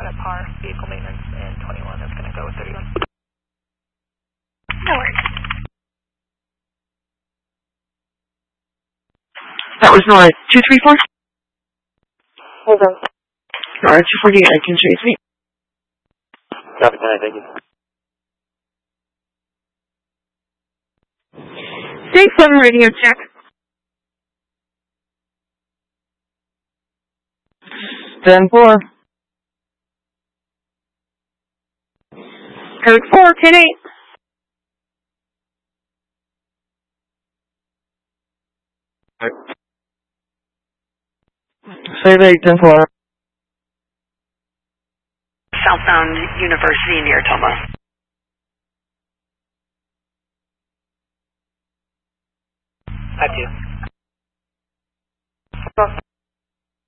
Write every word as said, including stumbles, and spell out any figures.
out at par. Vehicle maintenance and twenty-one is going to go with thirty-one. No worries. That was Nora two three four? Hold on. Nora two forty-eight, I can trace me. Copy, ten, thank you. State seven radio check. ten four. Code four, ten eight. Save eight, ten four. Southbound University near Toma. Five two.